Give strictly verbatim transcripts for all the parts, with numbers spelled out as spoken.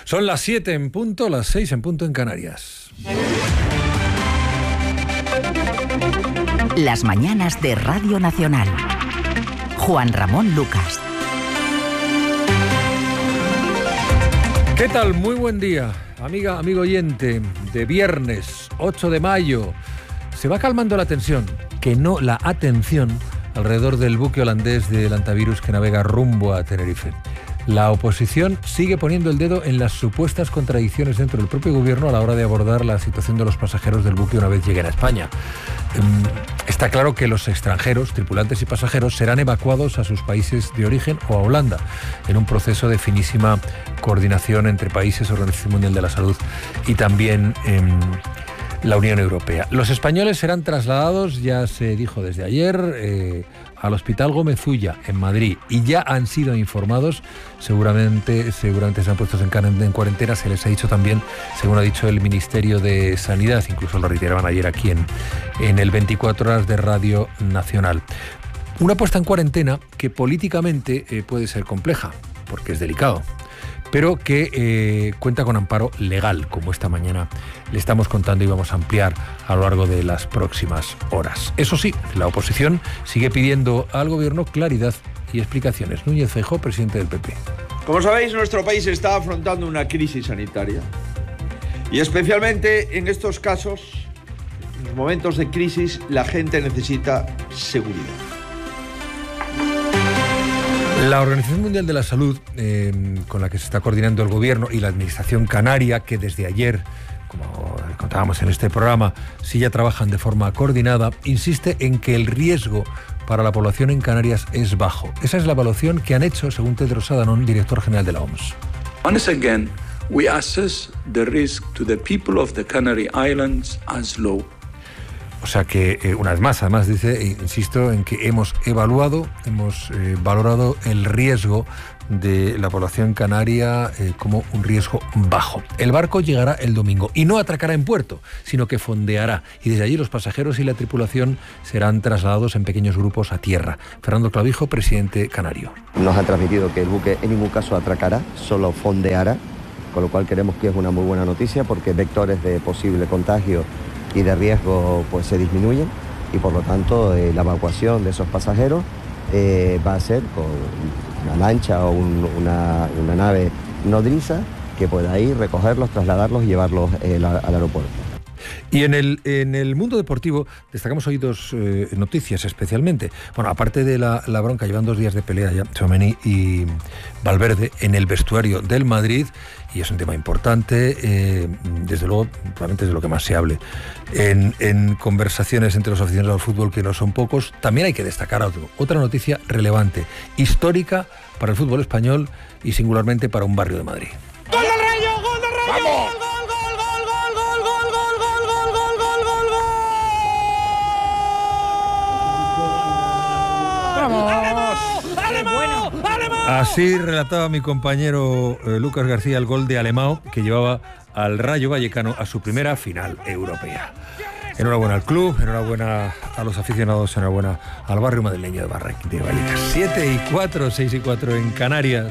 Son las siete en punto, las seis en punto en Canarias. Las mañanas de Radio Nacional. Juan Ramón Lucas. ¿Qué tal? Muy buen día, amiga, amigo oyente, de viernes ocho de mayo. Se va calmando la tensión, que no la atención, alrededor del buque holandés del antivirus que navega rumbo a Tenerife. La oposición sigue poniendo el dedo en las supuestas contradicciones dentro del propio gobierno a la hora de abordar la situación de los pasajeros del buque una vez lleguen a España. Está claro que los extranjeros, tripulantes y pasajeros, serán evacuados a sus países de origen o a Holanda, en un proceso de finísima coordinación entre países, Organización Mundial de la Salud y también eh, la Unión Europea. Los españoles serán trasladados, ya se dijo desde ayer, eh, al Hospital Gómez Ulla, en Madrid, y ya han sido informados, seguramente seguramente se han puesto en, en cuarentena, se les ha dicho también, según ha dicho el Ministerio de Sanidad, incluso lo reiteraban ayer aquí en, en el veinticuatro horas de Radio Nacional. Una puesta en cuarentena que políticamente eh, puede ser compleja, porque es delicado, pero que eh, cuenta con amparo legal, como esta mañana le estamos contando y vamos a ampliar a lo largo de las próximas horas. Eso sí, la oposición sigue pidiendo al gobierno claridad y explicaciones. Núñez Feijóo, presidente del P P. Como sabéis, nuestro país está afrontando una crisis sanitaria y especialmente en estos casos, en los momentos de crisis, la gente necesita seguridad. La Organización Mundial de la Salud, eh, con la que se está coordinando el gobierno y la administración canaria, que desde ayer, como contábamos en este programa, sí ya trabajan de forma coordinada, insiste en que el riesgo para la población en Canarias es bajo. Esa es la evaluación que han hecho, según Tedros Adhanom, director general de la O M S. Once again, we assess the risk to the people of the Canary Islands as low. O sea que, eh, una vez más, además dice, e insisto, en que hemos evaluado, hemos eh, valorado el riesgo de la población canaria eh, como un riesgo bajo. El barco llegará el domingo y no atracará en puerto, sino que fondeará. Y desde allí los pasajeros y la tripulación serán trasladados en pequeños grupos a tierra. Fernando Clavijo, presidente canario. Nos ha transmitido que el buque en ningún caso atracará, solo fondeará, con lo cual creemos que es una muy buena noticia porque vectores de posible contagio y de riesgo pues se disminuyen y por lo tanto eh, la evacuación de esos pasajeros eh, va a ser con una lancha o un, una, una nave nodriza que pueda ir, recogerlos, trasladarlos y llevarlos eh, la, al aeropuerto. Y en el, en el mundo deportivo destacamos hoy dos eh, noticias especialmente. Bueno, aparte de la, la bronca, llevan dos días de pelea ya Tchouaméni y Valverde en el vestuario del Madrid, y es un tema importante, eh, desde luego, probablemente es de lo que más se hable en, en conversaciones entre los aficionados al fútbol, que no son pocos. También hay que destacar otro, otra noticia relevante, histórica para el fútbol español y singularmente para un barrio de Madrid. ¡Gol del Rayo! ¡Gol del Rayo! ¡Vamos! Así relataba mi compañero eh, Lucas García el gol de Alemão, que llevaba al Rayo Vallecano a su primera final europea. Enhorabuena al club, enhorabuena a los aficionados, enhorabuena al barrio madrileño de Barranquilla de Vallecas. siete y cuatro, seis y cuatro en Canarias.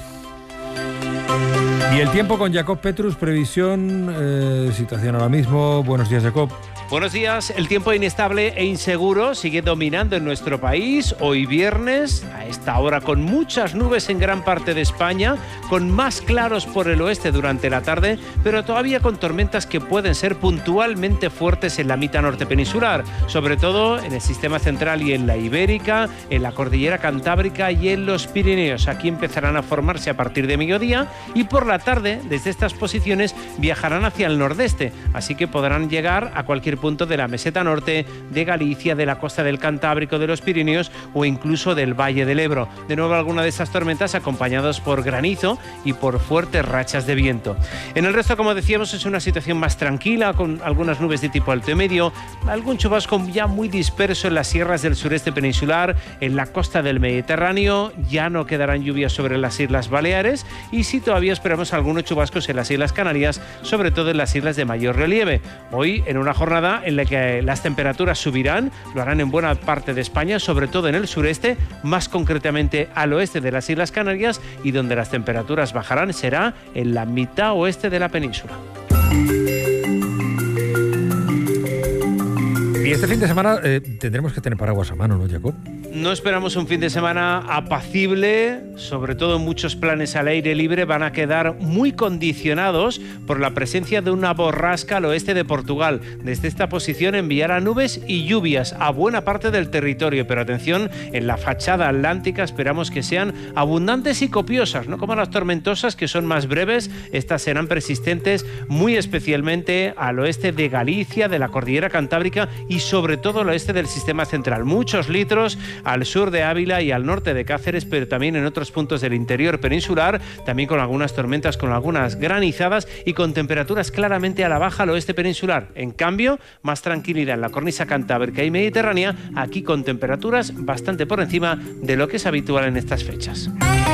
Y el tiempo con Jacob Petrus, previsión, eh, situación ahora mismo. Buenos días, Jacob. Buenos días. El tiempo inestable e inseguro sigue dominando en nuestro país. Hoy viernes, a esta hora, con muchas nubes en gran parte de España, con más claros por el oeste durante la tarde, pero todavía con tormentas que pueden ser puntualmente fuertes en la mitad norte peninsular, sobre todo en el sistema central y en la Ibérica, en la cordillera Cantábrica y en los Pirineos. Aquí empezarán a formarse a partir de mediodía y por la tarde, desde estas posiciones, viajarán hacia el nordeste, así que podrán llegar a cualquier punto de la meseta norte, de Galicia, de la costa del Cantábrico, de los Pirineos o incluso del Valle del Ebro. De nuevo alguna de estas tormentas acompañadas por granizo y por fuertes rachas de viento. En el resto, como decíamos, es una situación más tranquila, con algunas nubes de tipo alto y medio, algún chubasco ya muy disperso en las sierras del sureste peninsular, en la costa del Mediterráneo. Ya no quedarán lluvias sobre las Islas Baleares y sí todavía esperamos algunos chubascos en las Islas Canarias, sobre todo en las islas de mayor relieve. Hoy, en una jornada jornada en la que las temperaturas subirán, lo harán en buena parte de España, sobre todo en el sureste, más concretamente al oeste de las Islas Canarias, y donde las temperaturas bajarán será en la mitad oeste de la península. Y este fin de semana eh, tendremos que tener paraguas a mano, ¿no, Jacob? No esperamos un fin de semana apacible, sobre todo muchos planes al aire libre van a quedar muy condicionados por la presencia de una borrasca al oeste de Portugal. Desde esta posición enviará nubes y lluvias a buena parte del territorio, pero atención, en la fachada atlántica esperamos que sean abundantes y copiosas, no como las tormentosas que son más breves, estas serán persistentes muy especialmente al oeste de Galicia, de la cordillera Cantábrica y sobre todo al oeste del sistema central. Muchos litros al sur de Ávila y al norte de Cáceres, pero también en otros puntos del interior peninsular, también con algunas tormentas, con algunas granizadas y con temperaturas claramente a la baja al oeste peninsular. En cambio, más tranquilidad en la cornisa cantábrica y mediterránea, aquí con temperaturas bastante por encima de lo que es habitual en estas fechas.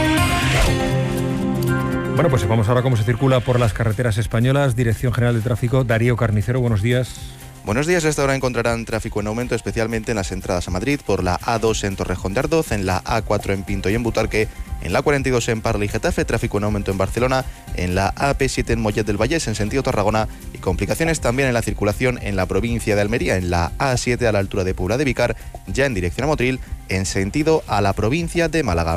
Bueno, pues vamos ahora cómo se circula por las carreteras españolas. Dirección General de Tráfico, Darío Carnicero, buenos días. Buenos días. A esta hora encontrarán tráfico en aumento, especialmente en las entradas a Madrid, por la A dos en Torrejón de Ardoz, en la A cuatro en Pinto y en Butarque, en la cuarenta y dos en Parla y Getafe, tráfico en aumento en Barcelona, en la A P siete en Mollet del Vallés, en sentido Tarragona, y complicaciones también en la circulación en la provincia de Almería, en la A siete a la altura de Puebla de Vicar, ya en dirección a Motril, en sentido a la provincia de Málaga.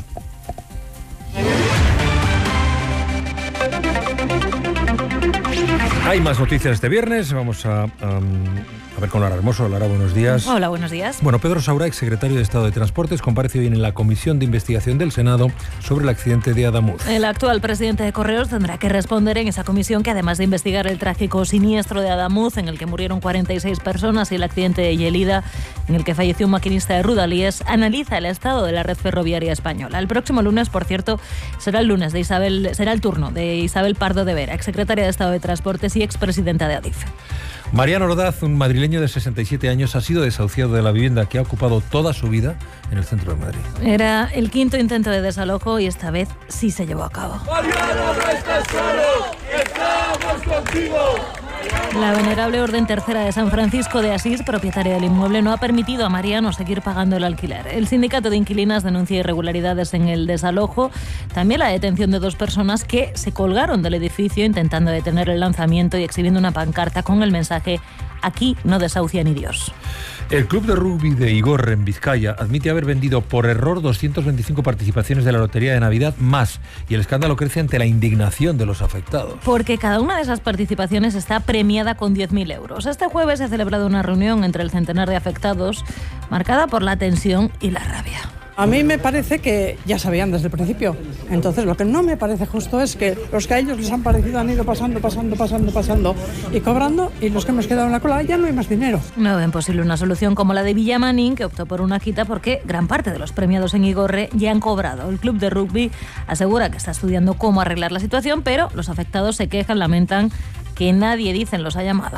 Hay más noticias este viernes. Vamos a, um, a ver con Lara Hermoso. Lara, buenos días. Hola, buenos días. Bueno, Pedro Saura, exsecretario de Estado de Transportes, comparece hoy en la Comisión de Investigación del Senado sobre el accidente de Adamuz. El actual presidente de Correos tendrá que responder en esa comisión que, además de investigar el trágico siniestro de Adamuz, en el que murieron cuarenta y seis personas, y el accidente de Llelida, en el que falleció un maquinista de Rudalíes, analiza el estado de la red ferroviaria española. El próximo lunes, por cierto, será el lunes de Isabel, será el turno de Isabel Pardo de Vera, exsecretaria de Estado de Transportes y expresidenta de Adif. Mariano Ordaz, un madrileño de sesenta y siete años, ha sido desahuciado de la vivienda que ha ocupado toda su vida en el centro de Madrid. Era el quinto intento de desalojo y esta vez sí se llevó a cabo. Mariano, no estás solo, estamos contigo. La Venerable Orden Tercera de San Francisco de Asís, propietaria del inmueble, no ha permitido a Mariano seguir pagando el alquiler. El sindicato de inquilinas denuncia irregularidades en el desalojo, también la detención de dos personas que se colgaron del edificio intentando detener el lanzamiento y exhibiendo una pancarta con el mensaje «Aquí no desahucia ni Dios». El club de rugby de Igorre, en Vizcaya, admite haber vendido por error doscientas veinticinco participaciones de la Lotería de Navidad más, y el escándalo crece ante la indignación de los afectados. Porque cada una de esas participaciones está premiada con diez mil euros. Este jueves se ha celebrado una reunión entre el centenar de afectados, marcada por la tensión y la rabia. A mí me parece que ya sabían desde el principio. Entonces, lo que no me parece justo es que los que a ellos les han parecido han ido pasando, pasando, pasando, pasando y cobrando, y los que hemos quedado en la cola ya no hay más dinero. No ven posible una solución como la de Villamanín, que optó por una quita porque gran parte de los premiados en Igorre ya han cobrado. El club de rugby asegura que está estudiando cómo arreglar la situación, pero los afectados se quejan, lamentan que nadie, dicen, los ha llamado.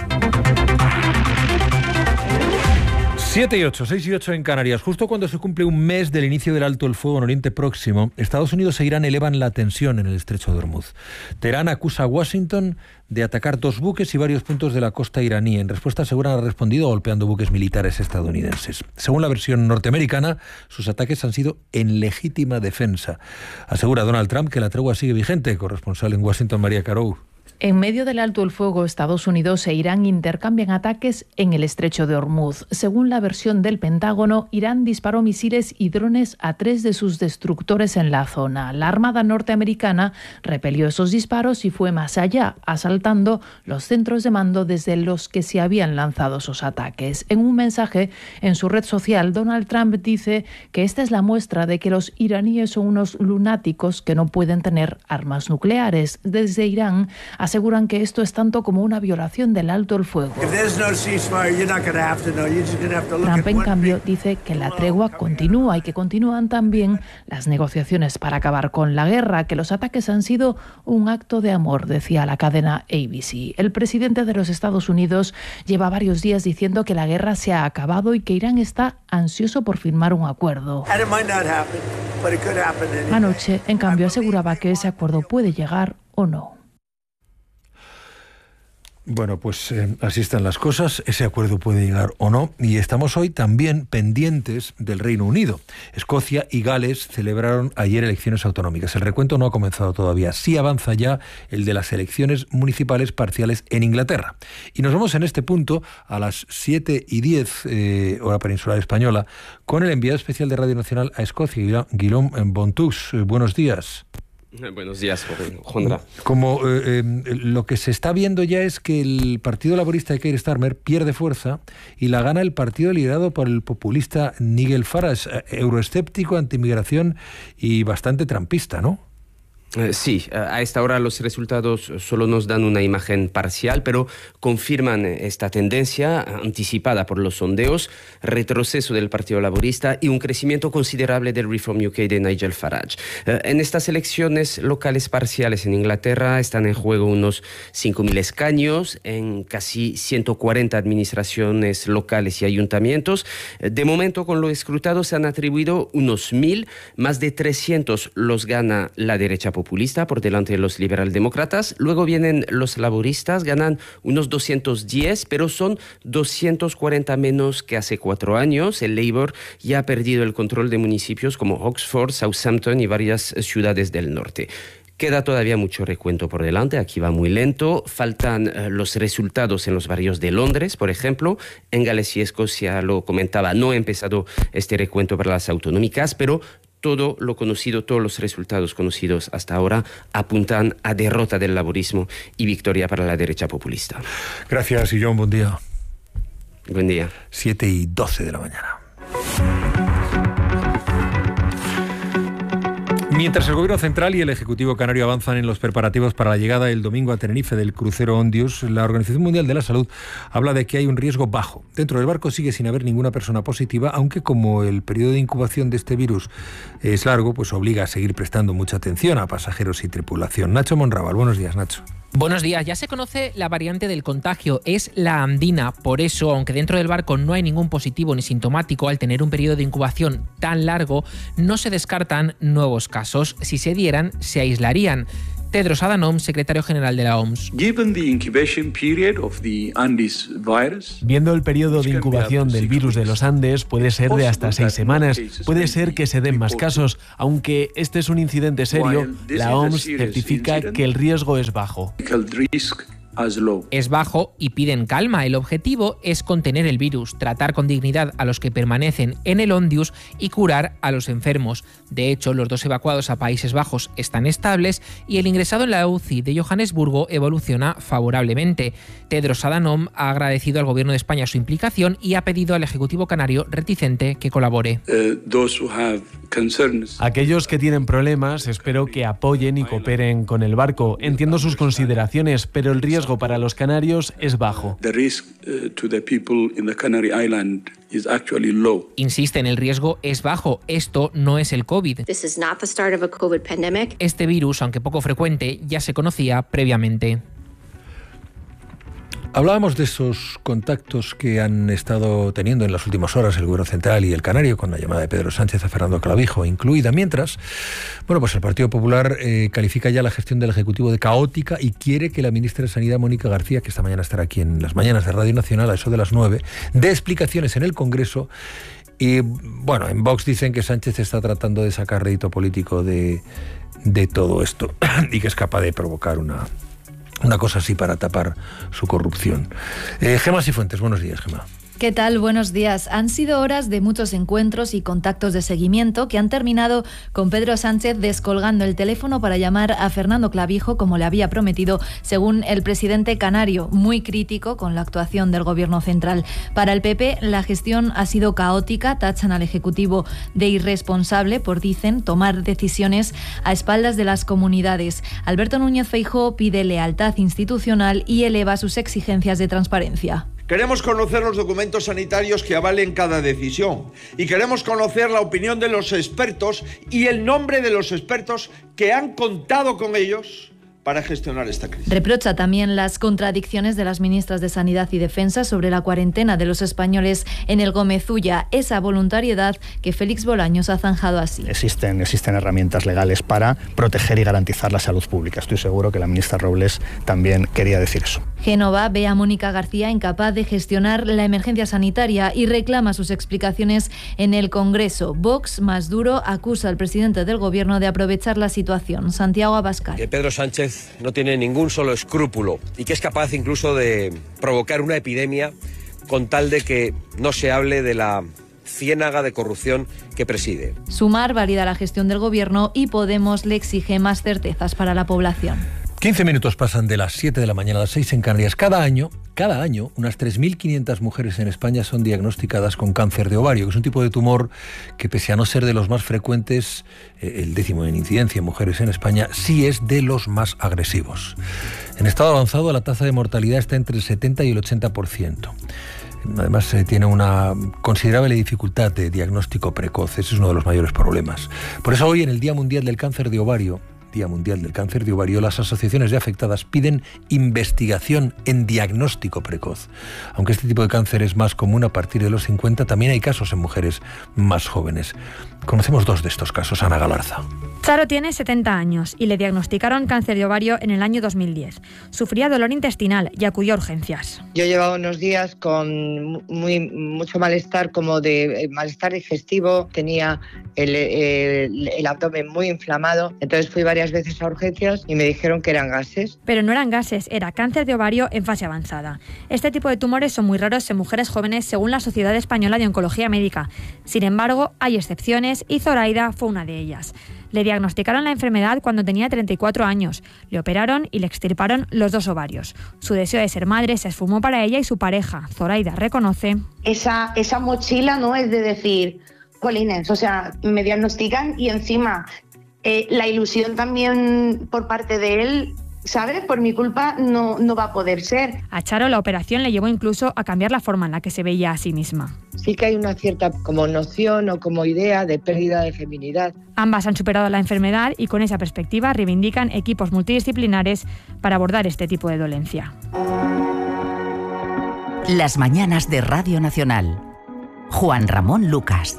siete y ocho, seis y ocho en Canarias. Justo cuando se cumple un mes del inicio del alto el fuego en Oriente Próximo, Estados Unidos e Irán elevan la tensión en el estrecho de Hormuz. Teherán acusa a Washington de atacar dos buques y varios puntos de la costa iraní. En respuesta, aseguran ha respondido golpeando buques militares estadounidenses. Según la versión norteamericana, sus ataques han sido en legítima defensa. Asegura Donald Trump que la tregua sigue vigente. Corresponsal en Washington, María Carou. En medio del alto el fuego, Estados Unidos e Irán intercambian ataques en el estrecho de Hormuz. Según la versión del Pentágono, Irán disparó misiles y drones a tres de sus destructores en la zona. La Armada norteamericana repelió esos disparos y fue más allá, asaltando los centros de mando desde los que se habían lanzado esos ataques. En un mensaje en su red social, Donald Trump dice que esta es la muestra de que los iraníes son unos lunáticos que no pueden tener armas nucleares. Desde Irán aseguran que esto es tanto como una violación del alto el fuego. Trump, en cambio, dice que la tregua continúa y que continúan también las negociaciones para acabar con la guerra, que los ataques han sido un acto de amor, decía la cadena A B C. El presidente de los Estados Unidos lleva varios días diciendo que la guerra se ha acabado y que Irán está ansioso por firmar un acuerdo. Anoche, en cambio, aseguraba que ese acuerdo puede llegar o no. Bueno, pues eh, así están las cosas, ese acuerdo puede llegar o no, y estamos hoy también pendientes del Reino Unido. Escocia y Gales celebraron ayer elecciones autonómicas. El recuento no ha comenzado todavía, sí avanza ya el de las elecciones municipales parciales en Inglaterra. Y nos vamos en este punto a las siete y diez, eh, hora peninsular española, con el enviado especial de Radio Nacional a Escocia, Guillaume Bontux. Eh, buenos días. Buenos días, Juanra. Como eh, eh, lo que se está viendo ya es que el Partido Laborista de Keir Starmer pierde fuerza y la gana el partido liderado por el populista Nigel Farage, eh, euroescéptico, antiinmigración y bastante trampista, ¿no? Eh, sí, a esta hora los resultados solo nos dan una imagen parcial, pero confirman esta tendencia anticipada por los sondeos, retroceso del Partido Laborista y un crecimiento considerable del Reform U K de Nigel Farage. Eh, en estas elecciones locales parciales en Inglaterra están en juego unos cinco mil escaños en casi ciento cuarenta administraciones locales y ayuntamientos. Eh, de momento, con lo escrutado se han atribuido unos mil, más de trescientos los gana la derecha populista. populista por delante de los liberaldemócratas. Luego vienen los laboristas, ganan unos doscientos diez, pero son doscientos cuarenta menos que hace cuatro años. El Labour ya ha perdido el control de municipios como Oxford, Southampton y varias ciudades del norte. Queda todavía mucho recuento por delante, aquí va muy lento. Faltan uh, los resultados en los barrios de Londres, por ejemplo. En Gales y Escocia, lo comentaba, no ha empezado este recuento para las autonómicas, pero todo lo conocido, todos los resultados conocidos hasta ahora apuntan a derrota del laborismo y victoria para la derecha populista. Gracias, Guillaume. Buen día. Buen día. siete y doce de la mañana. Mientras el Gobierno Central y el Ejecutivo Canario avanzan en los preparativos para la llegada el domingo a Tenerife del crucero Ondius, la Organización Mundial de la Salud habla de que hay un riesgo bajo. Dentro del barco sigue sin haber ninguna persona positiva, aunque como el periodo de incubación de este virus es largo, pues obliga a seguir prestando mucha atención a pasajeros y tripulación. Nacho Monrábal, buenos días, Nacho. Buenos días. Ya se conoce la variante del contagio, es la andina. Por eso, aunque dentro del barco no hay ningún positivo ni sintomático, al tener un periodo de incubación tan largo, no se descartan nuevos casos. Si se dieran, se aislarían. Tedros Adhanom, secretario general de la O M S. Viendo el periodo de incubación del virus de los Andes, puede ser de hasta seis semanas. Puede ser que se den más casos. Aunque este es un incidente serio, la O M S certifica que el riesgo es bajo. Es bajo y piden calma. El objetivo es contener el virus, tratar con dignidad a los que permanecen en el Ondius y curar a los enfermos. De hecho, los dos evacuados a Países Bajos están estables y el ingresado en la U C I de Johannesburgo evoluciona favorablemente. Tedros Adhanom ha agradecido al Gobierno de España su implicación y ha pedido al Ejecutivo canario reticente que colabore. Aquellos que tienen problemas, espero que apoyen y cooperen con el barco. Entiendo sus consideraciones, pero el riesgo para los canarios es bajo. Insisten, el riesgo es bajo. Esto no es el COVID. Este virus, aunque poco frecuente, ya se conocía previamente. Hablábamos de esos contactos que han estado teniendo en las últimas horas el Gobierno Central y el Canario, con la llamada de Pedro Sánchez a Fernando Clavijo incluida, mientras, bueno, pues el Partido Popular eh, califica ya la gestión del Ejecutivo de caótica y quiere que la ministra de Sanidad, Mónica García, que esta mañana estará aquí en las mañanas de Radio Nacional, a eso de las nueve, dé explicaciones en el Congreso. Y, bueno, en Vox dicen que Sánchez está tratando de sacar rédito político de, de todo esto y que es capaz de provocar una... Una cosa así para tapar su corrupción. Eh, Gemma Sifuentes, buenos días, Gemma. ¿Qué tal? Buenos días. Han sido horas de muchos encuentros y contactos de seguimiento que han terminado con Pedro Sánchez descolgando el teléfono para llamar a Fernando Clavijo, como le había prometido, según el presidente canario, muy crítico con la actuación del Gobierno central. Para el P P, la gestión ha sido caótica, tachan al Ejecutivo de irresponsable por, dicen, tomar decisiones a espaldas de las comunidades. Alberto Núñez Feijóo pide lealtad institucional y eleva sus exigencias de transparencia. Queremos conocer los documentos sanitarios que avalen cada decisión y queremos conocer la opinión de los expertos y el nombre de los expertos que han contado con ellos para gestionar esta crisis. Reprocha también las contradicciones de las ministras de Sanidad y Defensa sobre la cuarentena de los españoles en el Gómez Ulla, esa voluntariedad que Félix Bolaños ha zanjado así. Existen, existen herramientas legales para proteger y garantizar la salud pública. Estoy seguro que la ministra Robles también quería decir eso. Génova ve a Mónica García incapaz de gestionar la emergencia sanitaria y reclama sus explicaciones en el Congreso. Vox, más duro, acusa al presidente del Gobierno de aprovechar la situación. Santiago Abascal. Que Pedro Sánchez no tiene ningún solo escrúpulo y que es capaz incluso de provocar una epidemia con tal de que no se hable de la ciénaga de corrupción que preside. Sumar valida la gestión del Gobierno y Podemos le exige más certezas para la población. quince minutos pasan de las siete de la mañana a las seis en Canarias. Cada año, cada año, unas tres mil quinientas mujeres en España son diagnosticadas con cáncer de ovario, que es un tipo de tumor que, pese a no ser de los más frecuentes, eh, el décimo en incidencia en mujeres en España, sí es de los más agresivos. En estado avanzado, la tasa de mortalidad está entre el setenta y el ochenta por ciento. Además, se tiene una considerable dificultad de diagnóstico precoz. Ese es uno de los mayores problemas. Por eso hoy, en el Día Mundial del Cáncer de Ovario, Día Mundial del Cáncer de Ovario, las asociaciones de afectadas piden investigación en diagnóstico precoz. Aunque este tipo de cáncer es más común a partir de los cincuenta, también hay casos en mujeres más jóvenes. Conocemos dos de estos casos. Ana Galarza. Charo tiene setenta años y le diagnosticaron cáncer de ovario en el año dos mil diez. Sufría dolor intestinal y acudió a urgencias. Yo llevaba unos días con muy, mucho malestar, como de malestar digestivo, tenía el, el, el abdomen muy inflamado, entonces fui varias veces a urgencias y me dijeron que eran gases. Pero no eran gases, era cáncer de ovario en fase avanzada. Este tipo de tumores son muy raros en mujeres jóvenes según la Sociedad Española de Oncología Médica. Sin embargo, hay excepciones y Zoraida fue una de ellas. Le diagnosticaron la enfermedad cuando tenía treinta y cuatro años. Le operaron y le extirparon los dos ovarios. Su deseo de ser madre se esfumó para ella y su pareja. Zoraida reconoce. Esa, esa mochila no es de decir, jolines, o sea, me diagnostican y encima eh, la ilusión también por parte de él, ¿sabes? Por mi culpa no, no va a poder ser. A Charo la operación le llevó incluso a cambiar la forma en la que se veía a sí misma. Sí que hay una cierta como noción o como idea de pérdida de feminidad. Ambas han superado la enfermedad y con esa perspectiva reivindican equipos multidisciplinares para abordar este tipo de dolencia. Las mañanas de Radio Nacional. Juan Ramón Lucas.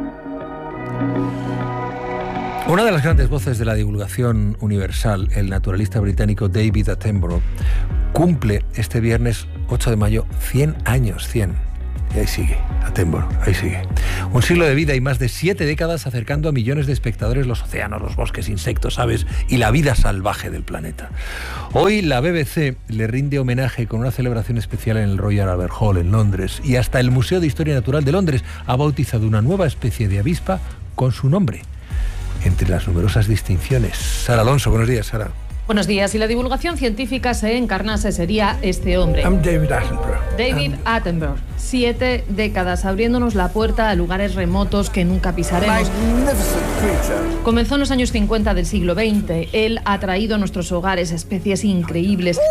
Una de las grandes voces de la divulgación universal, el naturalista británico David Attenborough, cumple este viernes ocho de mayo cien años, cien. Y ahí sigue, Attenborough, ahí sigue. Un siglo de vida y más de siete décadas acercando a millones de espectadores los océanos, los bosques, insectos, aves y la vida salvaje del planeta. Hoy la B B C le rinde homenaje con una celebración especial en el Royal Albert Hall en Londres, y hasta el Museo de Historia Natural de Londres ha bautizado una nueva especie de avispa con su nombre. Entre las numerosas distinciones. Sara Alonso, buenos días, Sara. Buenos días. Si la divulgación científica se encarnase, sería este hombre. I'm David Attenborough. David Attenborough. Siete décadas abriéndonos la puerta a lugares remotos que nunca pisaremos. Comenzó en los años cincuenta del siglo veinte. Él ha traído a nuestros hogares especies increíbles.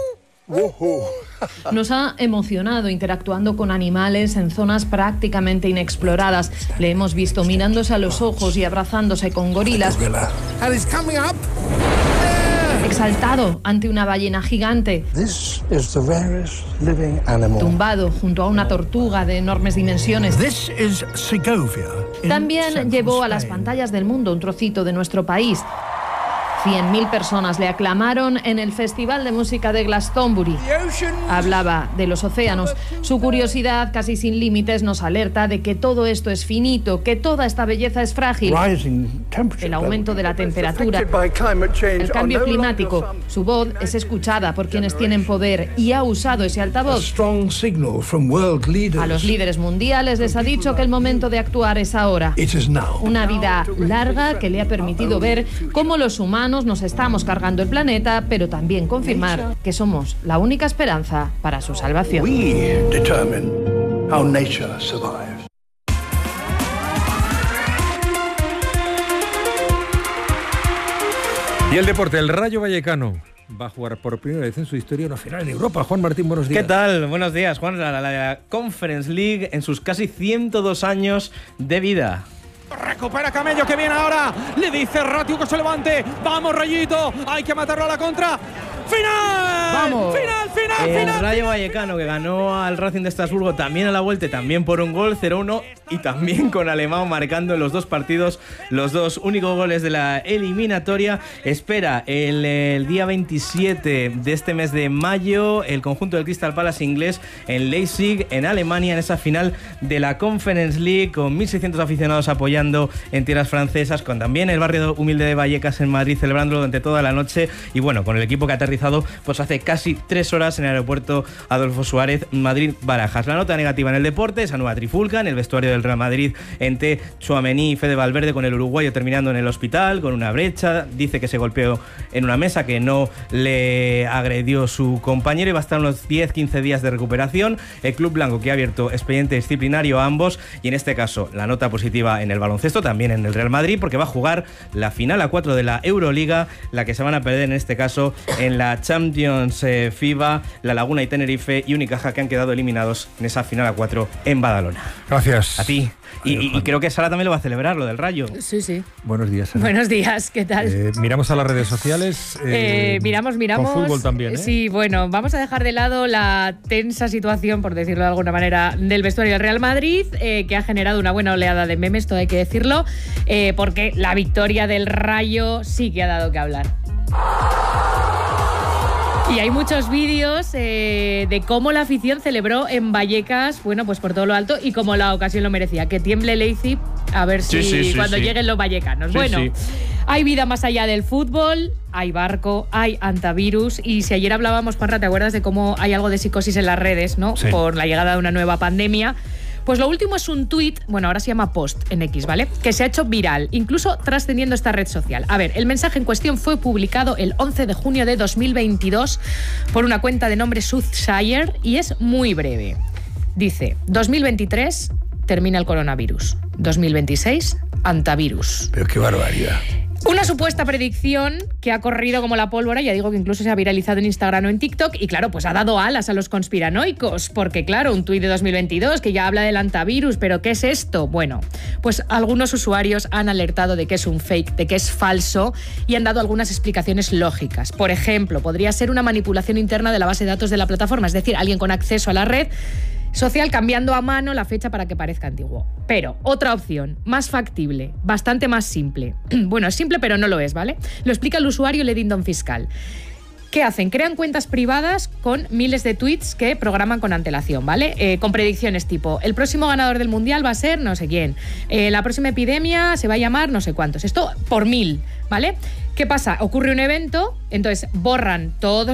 Nos ha emocionado interactuando con animales en zonas prácticamente inexploradas. Le hemos visto mirándose a los ojos y abrazándose con gorilas. Exaltado ante una ballena gigante. Tumbado junto a una tortuga de enormes dimensiones. También llevó a las pantallas del mundo un trocito de nuestro país. cien mil personas le aclamaron en el Festival de Música de Glastonbury. Hablaba de los océanos. Su curiosidad, casi sin límites, nos alerta de que todo esto es finito, que toda esta belleza es frágil. El aumento de la temperatura, el cambio climático. Su voz es escuchada por quienes tienen poder y ha usado ese altavoz. A los líderes mundiales les ha dicho que el momento de actuar es ahora. Una vida larga que le ha permitido ver cómo los humanos nos estamos cargando el planeta, pero también confirmar que somos la única esperanza para su salvación. We determine how nature survives. Y el deporte, el Rayo Vallecano va a jugar por primera vez en su historia una final en Europa. Juan Martín, buenos días. ¿Qué tal? Buenos días, Juan. La, la, la Conference League en sus casi ciento dos años de vida. Recupera Camello, que viene ahora. Le dice Ratiu que se levante. Vamos, Rayito. Hay que matarlo a la contra. ¡Final! ¡Vamos! ¡Final, final, el final! El Rayo Vallecano, que ganó al Racing de Estrasburgo también a la vuelta, también por un gol, cero uno, y también con Alemão marcando en los dos partidos los dos únicos goles de la eliminatoria. Espera el, el día veintisiete de este mes de mayo el conjunto del Crystal Palace inglés en Leipzig, en Alemania, en esa final de la Conference League, con mil seiscientos aficionados apoyando en tierras francesas, con también el barrio humilde de Vallecas en Madrid celebrándolo durante toda la noche, y bueno, con el equipo que ha aterrizado pues hace casi tres horas en el aeropuerto Adolfo Suárez, Madrid-Barajas. La nota negativa en el deporte, esa nueva trifulca en el vestuario del Real Madrid entre Tchouaméni y Fede Valverde, con el uruguayo terminando en el hospital con una brecha. Dice que se golpeó en una mesa, que no le agredió su compañero, y va a estar unos diez a quince días de recuperación. El club blanco, que ha abierto expediente disciplinario a ambos, y en este caso la nota positiva en el baloncesto, también en el Real Madrid, porque va a jugar la final a cuatro de la Euroliga, la que se van a perder en este caso en la Champions eh, FIBA, La Laguna y Tenerife y Unicaja, que han quedado eliminados en esa final a cuatro en Badalona. Gracias. A ti. Y, y, y creo que Sara también lo va a celebrar, lo del Rayo. Sí, sí. Buenos días, Sara. Buenos días, ¿qué tal? Eh, miramos a las redes sociales. Eh, eh, miramos, miramos. Con fútbol también, ¿eh? Sí, bueno, vamos a dejar de lado la tensa situación, por decirlo de alguna manera, del vestuario del Real Madrid, eh, que ha generado una buena oleada de memes, todo hay que decirlo, eh, porque la victoria del Rayo sí que ha dado que hablar. Y hay muchos vídeos eh, de cómo la afición celebró en Vallecas, bueno, pues por todo lo alto, y como la ocasión lo merecía. Que tiemble Leipzig, a ver si sí, sí, sí, cuando sí. lleguen los vallecanos. Sí, bueno, sí. Hay vida más allá del fútbol, hay barco, hay antivirus, y si ayer hablábamos, Juanra, ¿te acuerdas de cómo hay algo de psicosis en las redes, ¿no? Sí. Por la llegada de una nueva pandemia. Pues lo último es un tuit, bueno, ahora se llama post en X, ¿vale? Que se ha hecho viral, incluso trascendiendo esta red social. A ver, el mensaje en cuestión fue publicado el once de junio de dos mil veintidós por una cuenta de nombre Soothsayer, y es muy breve. Dice, dos mil veintitrés termina el coronavirus, dos mil veintiséis antivirus. Pero qué barbaridad. Una supuesta predicción que ha corrido como la pólvora, ya digo que incluso se ha viralizado en Instagram o en TikTok, y claro, pues ha dado alas a los conspiranoicos, porque claro, un tuit de dos mil veintidós que ya habla del antivirus, pero ¿qué es esto? Bueno, pues algunos usuarios han alertado de que es un fake, de que es falso, y han dado algunas explicaciones lógicas. Por ejemplo, podría ser una manipulación interna de la base de datos de la plataforma, es decir, alguien con acceso a la red social cambiando a mano la fecha para que parezca antiguo. Pero otra opción, más factible, bastante más simple. Bueno, es simple pero no lo es, ¿vale? Lo explica el usuario Ledindon Fiscal. ¿Qué hacen? Crean cuentas privadas con miles de tweets que programan con antelación, ¿vale? Eh, con predicciones tipo, el próximo ganador del Mundial va a ser no sé quién, eh, la próxima epidemia se va a llamar no sé cuántos. Esto por mil, ¿vale? ¿Qué pasa? Ocurre un evento, entonces borran todos